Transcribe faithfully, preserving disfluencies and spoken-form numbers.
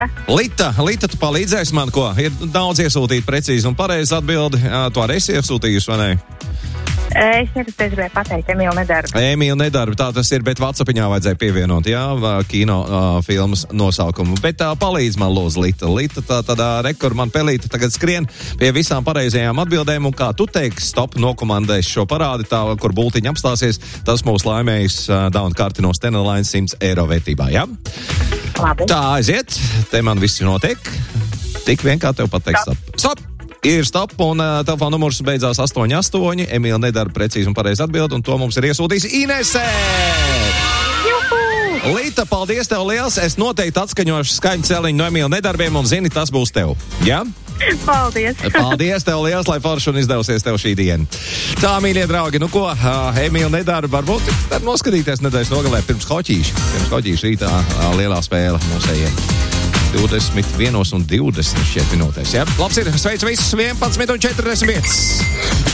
Lita, Lita, tu palīdzēsi man, ko? Ir daudz iesūtīt precīzi un pareizi atbildi. Tu arī esi iesūtījusi, vai ne? Es gribēju pateikt, Emīla Nedarba. Emīla Nedarba, tā tas ir, bet WhatsAppiņā vajadzēja pievienot, jā, kino uh, filmas nosaukumu. Bet uh, palīdz man, lūdzu, Lita. Lita, tā tādā rekur man pelīta tagad skrien pie visām pareizajām atbildēm, un kā tu teiksi, stop, nokomandēs šo parādi, tā, kur bultiņa apstāsies, tas mūs laimējis uh, down karti no Stena Line simts eiro vērtībā, jā? Labi. Tā aiziet, te man viss notiek. Tik vien kā tev pateiks, stop. Stop! Ir stop, un uh, telefona numurs beidzās astoņi astoņi. Emīla Nedarba precīzi un pareizi atbild, un to mums ir iesūtījis Inese! Juhu! Lita, paldies tev liels! Es noteikti atskaņošu skaņu celiņu no Emīla Nedarbiem, un zini, tas būs tev. Jā? Paldies! Paldies tev liels, lai forši un izdevsies tev šī diena. Tā, mīļie draugi, nu ko, uh, Emīla Nedarba varbūt tad noskatīties nedēļas nogalē pirms hoķīša. Pirms hoķīša rītā uh, lielā spēle mūsējiem. divdesmit viens un divdesmit šķiet minūtēs, jā? Labs ir, sveicu visus, vienpadsmit un četrdesmit pieci.